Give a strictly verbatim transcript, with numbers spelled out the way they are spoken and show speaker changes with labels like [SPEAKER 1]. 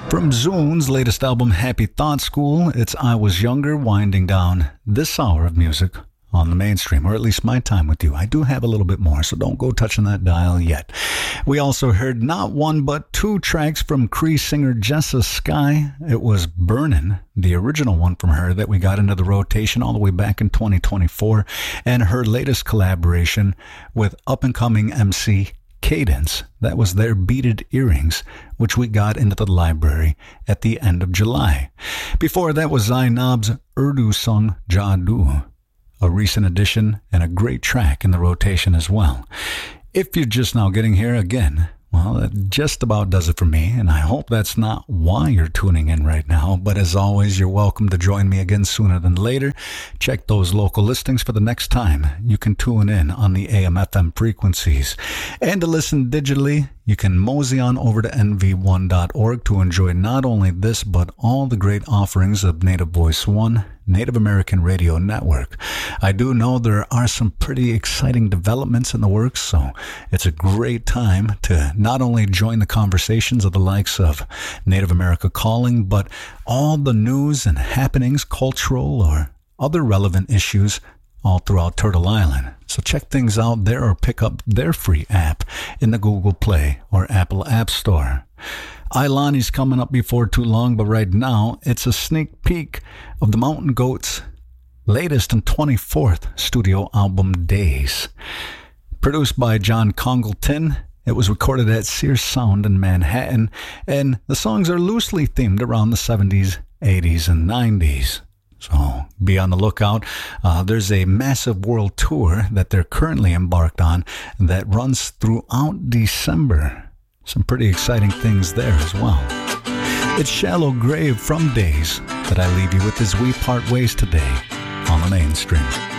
[SPEAKER 1] From Zune's latest album, Happy Thought School, it's I Was Younger, winding down this hour of music on the mainstream, or at least my time with you. I do have a little bit more, so don't go touching that dial yet. We also heard not one but two tracks from Cree singer Jessa Sky. It was Burnin', the original one from her that we got into the rotation all the way back in twenty twenty-four, and her latest collaboration with up-and-coming M C Cadence. That was their Beaded Earrings, which we got into the library at the end of July. Before that was Zainab's Urdu song Jadoo, a recent addition and a great track in the rotation as well. If you're just now getting here again, well, that just about does it for me, and I hope that's not why you're tuning in right now. But as always, you're welcome to join me again sooner than later. Check those local listings for the next time you can tune in on the A M F M frequencies. And to listen digitally, you can mosey on over to N V one dot org to enjoy not only this, but all the great offerings of Native Voice One, Native American Radio Network. I do know there are some pretty exciting developments in the works, so it's a great time to not only join the conversations of the likes of Native America Calling, but all the news and happenings, cultural or other relevant issues all throughout Turtle Island. So check things out there or pick up their free app in the Google Play or Apple App Store. Ailani's coming up before too long, but right now it's a sneak peek of the Mountain Goats' latest and twenty-fourth studio album, Days. Produced by John Congleton, it was recorded at Sears Sound in Manhattan, and the songs are loosely themed around the seventies, eighties, and nineties. So be on the lookout. Uh, there's a massive world tour that they're currently embarked on that runs throughout December. Some pretty exciting things there as well. It's Shallow Grave from Days that I leave you with as we part ways today on the mainstream.